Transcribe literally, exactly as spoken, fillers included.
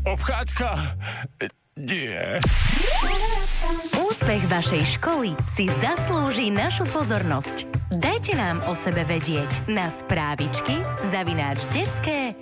Obchádzka? Nie. Úspech vašej školy si zaslúži našu pozornosť. Dajte nám o sebe vedieť na správičky zavináč detské